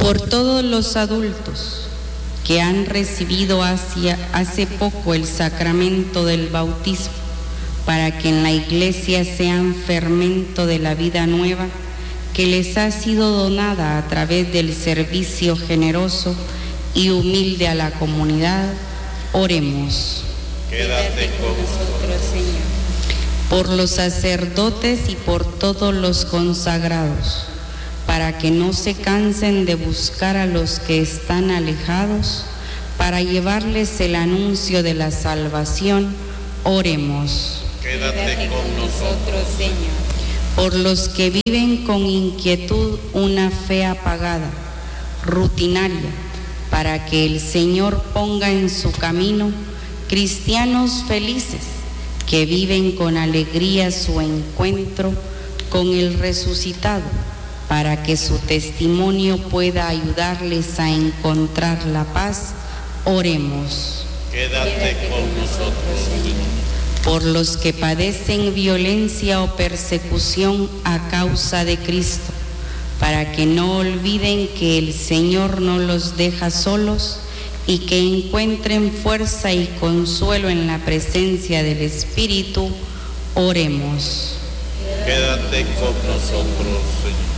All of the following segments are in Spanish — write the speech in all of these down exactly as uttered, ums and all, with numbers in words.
por todos los adultos que han recibido hacia, hace poco el sacramento del bautismo, para que en la Iglesia sean fermento de la vida nueva que les ha sido donada a través del servicio generoso y humilde a la comunidad. Oremos. Quédate con nosotros, Señor. Por los sacerdotes y por todos los consagrados, para que no se cansen de buscar a los que están alejados, para llevarles el anuncio de la salvación. Oremos. Quédate con nosotros, Señor. Por los que viven con inquietud una fe apagada, rutinaria, para que el Señor ponga en su camino cristianos felices que viven con alegría su encuentro con el resucitado, para que su testimonio pueda ayudarles a encontrar la paz. Oremos. Quédate con nosotros, Señor. Por los que padecen violencia o persecución a causa de Cristo, para que no olviden que el Señor no los deja solos y que encuentren fuerza y consuelo en la presencia del Espíritu. Oremos. Quédate con nosotros, Señor.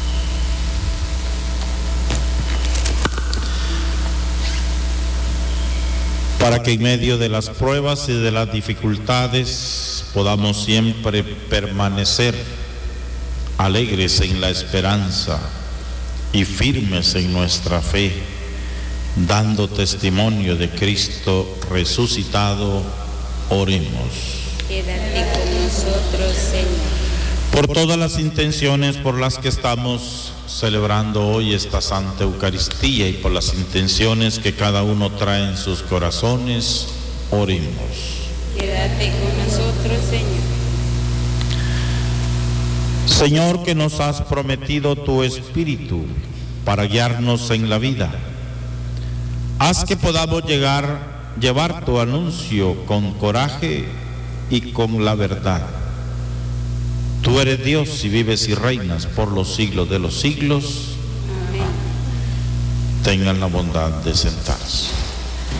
Para que en medio de las pruebas y de las dificultades podamos siempre permanecer alegres en la esperanza y firmes en nuestra fe, dando testimonio de Cristo resucitado. Oremos. Quédate con nosotros, Señor. Por todas las intenciones por las que estamos celebrando hoy esta Santa Eucaristía y por las intenciones que cada uno trae en sus corazones, oremos. Quédate con nosotros, Señor. Señor, que nos has prometido tu Espíritu para guiarnos en la vida, haz que podamos llegar, llevar tu anuncio con coraje y con la verdad. Tú eres Dios y vives y reinas por los siglos de los siglos. Amén. Tengan la bondad de sentarse.